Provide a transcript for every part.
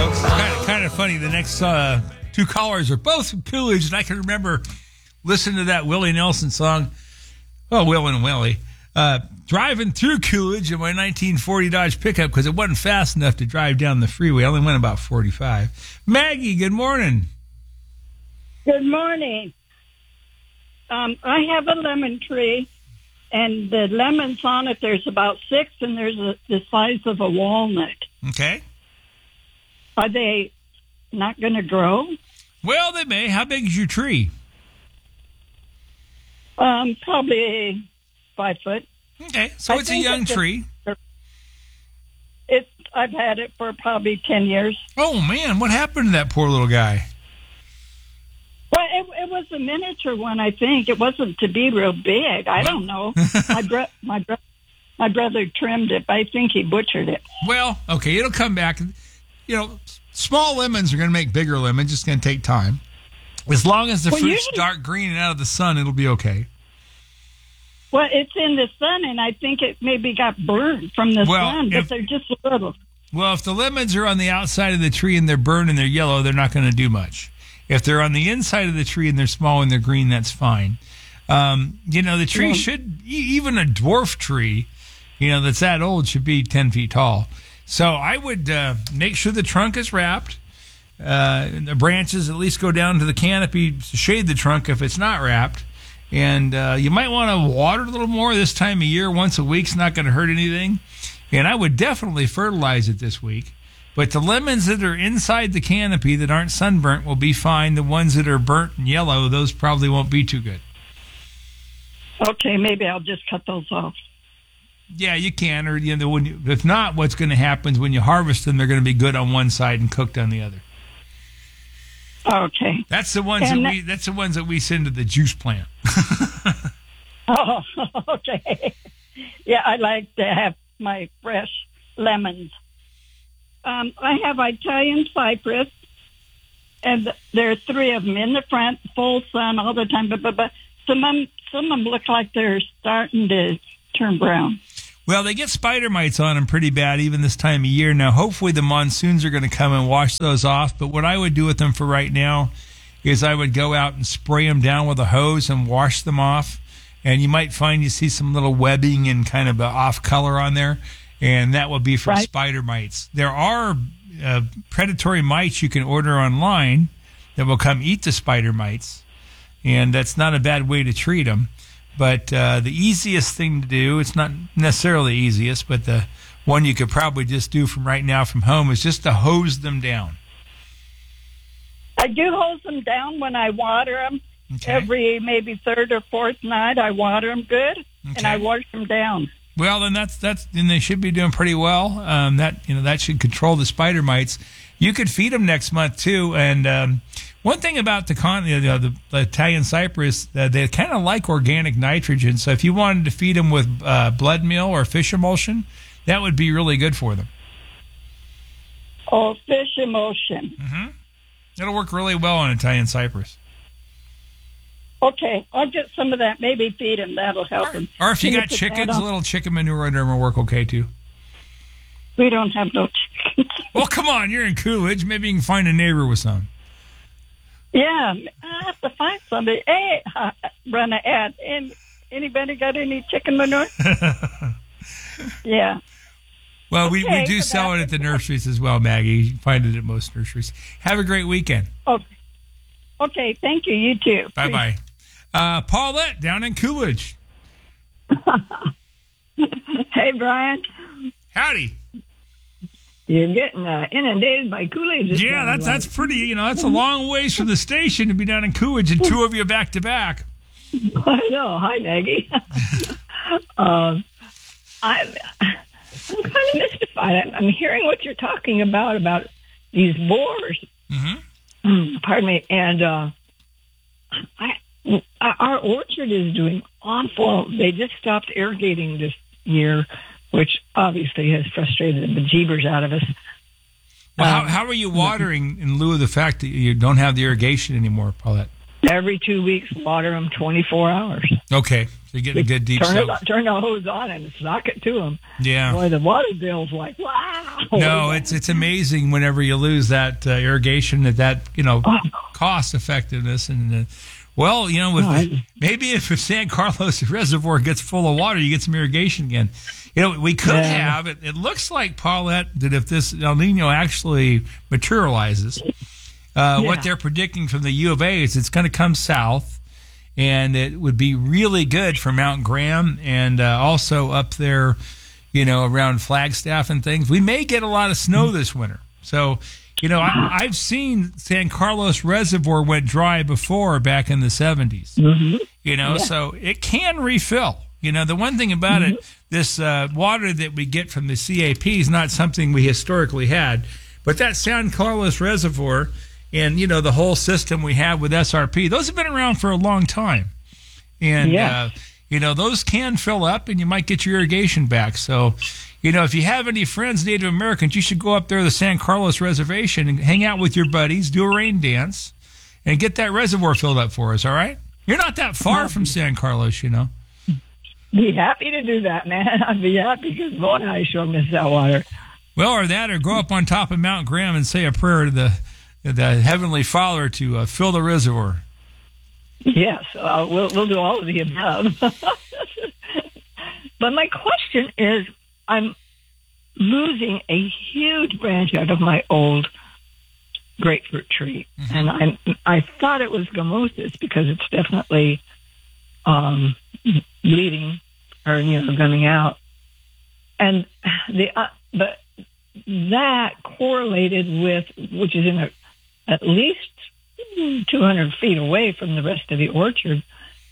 Kind of funny. The next two callers are both from Coolidge, and I can remember listening to that Willie Nelson song. Oh, Will and Willie. Driving through Coolidge in my 1940 Dodge pickup because it wasn't fast enough to drive down the freeway. I only went about 45. Maggie, good morning. Good morning. I have a lemon tree, and the lemons on it, there's about 6, and there's the size of a walnut. Okay. Are they not going to grow? Well, they may. How big is your tree? Probably 5 foot. Okay, so it's a young tree. I've had it for probably 10 years. Oh, man, what happened to that poor little guy? Well, it was a miniature one, I think. It wasn't to be real big. I don't know. My brother trimmed it, but I think he butchered it. Well, okay, it'll come back. You know, small lemons are going to make bigger lemons. It's going to take time. As long as the fruit's dark green and out of the sun, it'll be okay. Well, it's in the sun, and I think it maybe got burned from the sun, but they're just little. Well, if the lemons are on the outside of the tree and they're burned and they're yellow, they're not going to do much. If they're on the inside of the tree and they're small and they're green, that's fine. The tree should, even a dwarf tree, that's that old should be 10 feet tall. So I would make sure the trunk is wrapped. The branches at least go down to the canopy to shade the trunk if it's not wrapped. And you might want to water a little more this time of year. Once a week's not going to hurt anything. And I would definitely fertilize it this week. But the lemons that are inside the canopy that aren't sunburnt will be fine. The ones that are burnt and yellow, those probably won't be too good. Okay, maybe I'll just cut those off. Yeah, you can. Or if not, what's going to happen is when you harvest them, they're going to be good on one side and cooked on the other. Okay. That's the ones That's the ones that we send to the juice plant. Oh, okay. Yeah, I like to have my fresh lemons. I have Italian cypress, and there are 3 of them in the front, full sun all the time. But some of them look like they're starting to turn brown. Well, they get spider mites on them pretty bad even this time of year. Now, hopefully the monsoons are going to come and wash those off. But what I would do with them for right now is I would go out and spray them down with a hose and wash them off. And you might find you see some little webbing and kind of off color on there. And that will be from spider mites. There are predatory mites you can order online that will come eat the spider mites. And that's not a bad way to treat them. But the easiest thing to do, it's not necessarily easiest, but the one you could probably just do from right now from home is just to hose them down. I do hose them down when I water them. Okay. Every maybe 3rd or 4th night, I water them good, and I wash them down. Well, then then they should be doing pretty well. That should control the spider mites. You could feed them next month too, and one thing about the Italian cypress, they kind of like organic nitrogen. So if you wanted to feed them with blood meal or fish emulsion, that would be really good for them. Oh, fish emulsion. Mm-hmm. It'll work really well on Italian cypress. Okay, I'll get some of that. Maybe feed them. That'll help them. Or if you got chickens, a little chicken manure in there will work okay too. We don't have no chickens. Well, come on. You're in Coolidge. Maybe you can find a neighbor with some. Yeah, I have to find somebody. Hey, run an ad. Anybody got any chicken manure? Yeah. Well, we do sell it at the nurseries as well, Maggie. You can find it at most nurseries. Have a great weekend. Okay, thank you. You too. Bye-bye. Paulette, down in Coolidge. Hey, Brian. Howdy. You're getting inundated by Coolidge. Yeah, that's pretty, that's a long ways from the station to be down in Coolidge and 2 of you back to back. I know. Hi, Maggie. I'm kind of mystified. I'm hearing what you're talking about these borers. Mm-hmm. Pardon me. And our orchard is doing awful. They just stopped irrigating this year, which obviously has frustrated the bejeebers out of us. Well, how are you watering in lieu of the fact that you don't have the irrigation anymore, Paulette? Every 2 weeks, water them 24 hours. Okay, so you get a good deep soak. Turn the hose on and sock it to them. Yeah. Boy, the water bill's like, wow. No, it's amazing whenever you lose that irrigation, that cost effectiveness. And maybe if San Carlos Reservoir gets full of water, you get some irrigation again. We could have it. It looks like, Paulette, that if this El Nino actually materializes, what they're predicting from the U of A is it's going to come south, and it would be really good for Mount Graham and also up there, around Flagstaff and things. We may get a lot of snow this winter. So, I've seen San Carlos Reservoir went dry before back in the 70s, so it can refill. The one thing about it, this water that we get from the CAP is not something we historically had, but that San Carlos Reservoir and, the whole system we have with SRP, those have been around for a long time. And, those can fill up and you might get your irrigation back. So, if you have any friends, Native Americans, you should go up there to the San Carlos Reservation and hang out with your buddies, do a rain dance, and get that reservoir filled up for us, all right? You're not that far from San Carlos, Be happy to do that, man. I'd be happy because, boy, I sure miss that water. Well, or go up on top of Mount Graham and say a prayer to the Heavenly Father to fill the reservoir. Yes, we'll do all of the above. But my question is, I'm losing a huge branch out of my old grapefruit tree, and I thought it was gummosis because it's definitely bleeding or gumming out, and but that correlated with, which is at least 200 feet away from the rest of the orchard.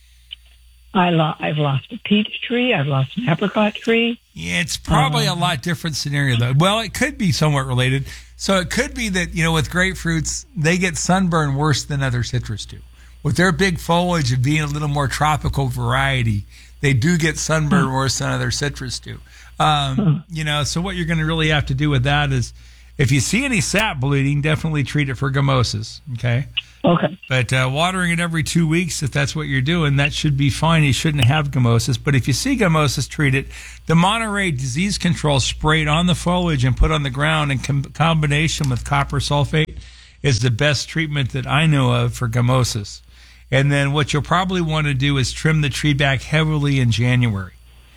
I've lost a peach tree. I've lost an apricot tree. Yeah, it's probably a lot different scenario, though. Well, it could be somewhat related. So it could be that, with grapefruits, they get sunburn worse than other citrus do. With their big foliage of being a little more tropical variety, they do get sunburn worse than other citrus do. So what you're going to really have to do with that is, if you see any sap bleeding, definitely treat it for gummosis, okay? Okay. But watering it every 2 weeks, if that's what you're doing, that should be fine. You shouldn't have gummosis. But if you see gummosis, treat it. The Monterey Disease Control sprayed on the foliage and put on the ground in combination with copper sulfate is the best treatment that I know of for gummosis. And then what you'll probably want to do is trim the tree back heavily in January.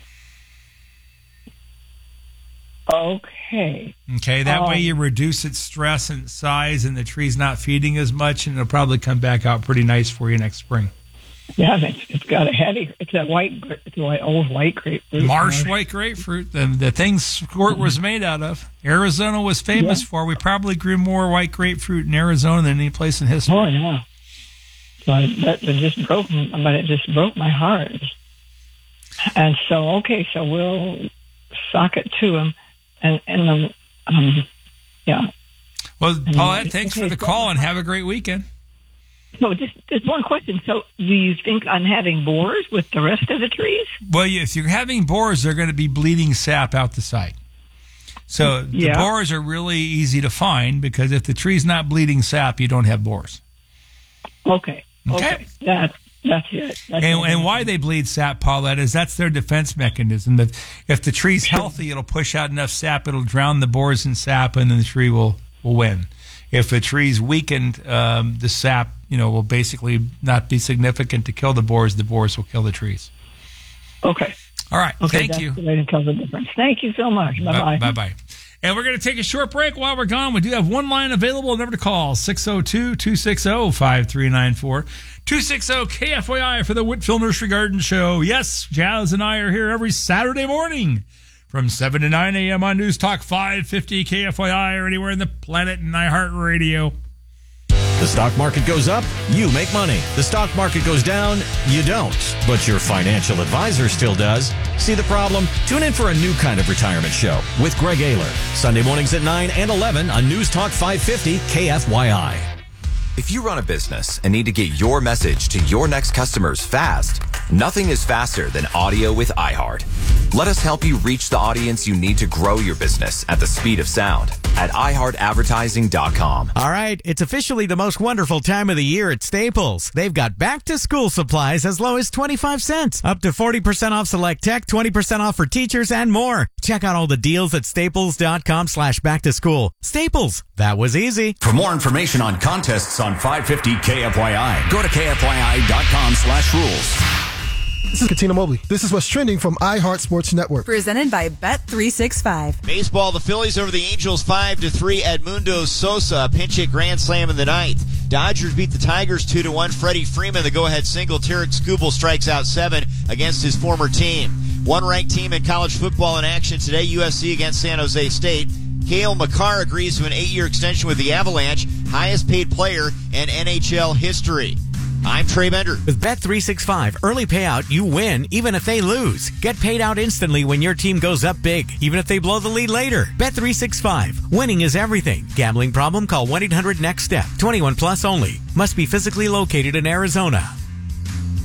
Okay. Okay, that way you reduce its stress and size, and the tree's not feeding as much, and it'll probably come back out pretty nice for you next spring. Yeah, it's got a heavy. It's an old white grapefruit. Marsh white grapefruit. The thing Squirt was made out of. Arizona was famous for. We probably grew more white grapefruit in Arizona than any place in history. Oh yeah. So it just broke my heart. And so so we'll sock it to him. And Well, Paulette, thanks for the call and have a great weekend. No, just one question. So, do you think I'm having borers with the rest of the trees? Well, if you're having borers, they're going to be bleeding sap out the side. So the borers are really easy to find because if the tree's not bleeding sap, you don't have borers. Okay. That's it. And why they bleed sap, Paulette, is that's their defense mechanism. That if the tree's healthy, it'll push out enough sap, it'll drown the borers in sap, and then the tree will win. If the tree's weakened, the sap, will basically not be significant to kill the borers. The borers will kill the trees. Okay. All right. Okay, Thank you. That's the way to tell the difference. Thank you so much. Bye-bye. Bye-bye. And we're going to take a short break. While we're gone, we do have one line available. Number to call, 602-260-5394. 260-KFYI for the Whitfield Nursery Garden Show. Yes, Jazz and I are here every Saturday morning from 7 to 9 a.m. on News Talk 550 KFYI or anywhere in the planet and iHeartRadio. The stock market goes up, you make money. The stock market goes down, you don't. But your financial advisor still does. See the problem? Tune in for a new kind of retirement show with Greg Ayler. Sunday mornings at 9 and 11 on News Talk 550 KFYI. If you run a business and need to get your message to your next customers fast, nothing is faster than audio with iHeart. Let us help you reach the audience you need to grow your business at the speed of sound at iHeartAdvertising.com. All right, it's officially the most wonderful time of the year at Staples. They've got back-to-school supplies as low as 25 cents, up to 40% off select tech, 20% off for teachers, and more. Check out all the deals at staples.com/back-to-school. Staples, that was easy. For more information on contests on 550 KFYI, go to KFYI.com/rules. This is Katina Mobley. This is what's trending from iHeart Sports Network. Presented by Bet365. Baseball, the Phillies over the Angels 5-3. Edmundo Sosa, pinch hit grand slam in the ninth. Dodgers beat the Tigers 2-1. Freddie Freeman, the go-ahead single. Tarek Skubal strikes out 7 against his former team. One ranked team in college football in action today, USC against San Jose State. Cale Makar agrees to an 8-year extension with the Avalanche, highest paid player in NHL history. I'm Trey Bender. With Bet365, early payout, you win even if they lose. Get paid out instantly when your team goes up big, even if they blow the lead later. Bet365. Winning is everything. Gambling problem? Call 1-800-NEXT-STEP. 21 plus only. Must be physically located in Arizona.